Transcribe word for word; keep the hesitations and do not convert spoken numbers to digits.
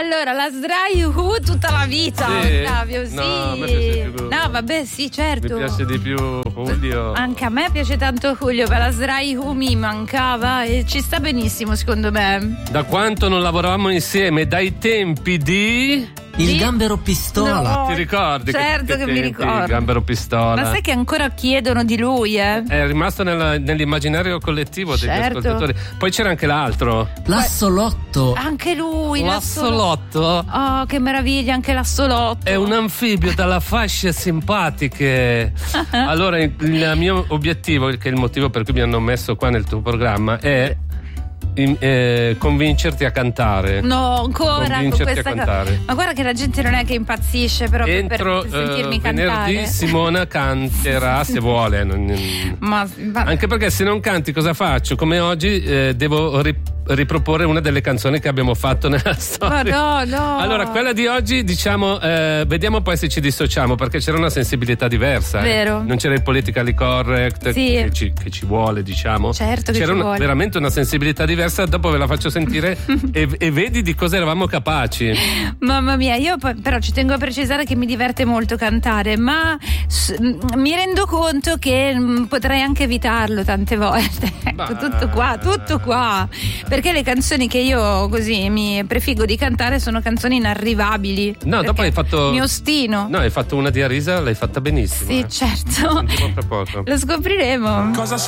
Allora, la Sdrai Who tutta la vita, Sì? Flavio, sì. No, a me piace più. No, vabbè, sì, certo. Mi piace di più Julio. Anche a me piace tanto Julio, per la Sdrai Who mi mancava e ci sta benissimo, secondo me. Da quanto non lavoravamo insieme? Dai tempi di... Il Sì? Gambero Pistola. No. Ti ricordi? Certo che mi tempi, ricordo. Il Gambero Pistola. Ma sai che ancora chiedono di lui, eh? È rimasto nella- nell'immaginario collettivo degli Certo. ascoltatori. Poi c'era anche l'altro. L'assolotto. Anche lui, l'assolo- L'assolotto Oh, che meraviglia, anche l'assolotto. è un anfibio dalla fasce simpatiche. Allora, il il mio obiettivo, che è il motivo per cui mi hanno messo qua nel tuo programma, è in- eh, convincerti a cantare. No, ancora con Convincerti questa a cosa. cantare. Ma guarda che la gente non è che impazzisce proprio Entro per sentirmi eh, venerdì cantare. Simona canterà se vuole. non- Ma, ma- Anche perché se non canti cosa faccio? Come oggi eh, devo ri- riproporre una delle canzoni che abbiamo fatto nella storia. Ma no, no. Allora, quella di oggi, diciamo, eh, vediamo poi se ci dissociamo, perché c'era una sensibilità diversa. eh. Vero. Non c'era il politically correct Sì. che, ci, che ci vuole, diciamo. Certo che c'era ci una- vuole. veramente una sensibilità diversa. Dopo ve la faccio sentire e, e vedi di cosa eravamo capaci. Mamma mia, io poi- però ci tengo a precisare che mi diverte molto cantare, ma s- m- mi rendo conto che m, potrei anche evitarlo tante volte. Ecco, Bah. tutto qua, tutto qua. Perché le canzoni che io così mi prefiggo di cantare sono canzoni inarrivabili. No, dopo Perché hai fatto. mi ostino. No, hai fatto una di Arisa, l'hai fatta benissimo. Sì, eh. certo. Sentivo fra poco. Lo scopriremo. Cosa